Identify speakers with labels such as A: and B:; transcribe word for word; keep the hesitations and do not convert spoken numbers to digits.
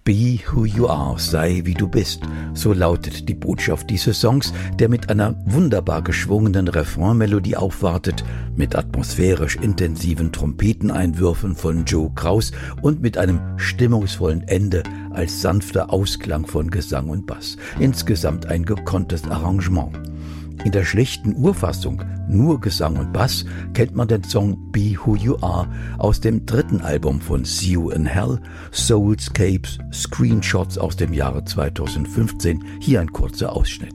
A: Be who you are, sei wie du bist. So lautet die Botschaft dieses Songs, der mit einer wunderbar geschwungenen Refrainmelodie aufwartet, mit atmosphärisch intensiven Trompeteneinwürfen von Joe Kraus und mit einem stimmungsvollen Ende als sanfter Ausklang von Gesang und Bass. Insgesamt ein gekonntes Arrangement. In der schlichten Urfassung, nur Gesang und Bass, kennt man den Song Be Who You Are aus dem dritten Album von See You in Hell, Soulscapes, Screenshots aus dem Jahre zweitausendfünfzehn. Hier ein kurzer Ausschnitt.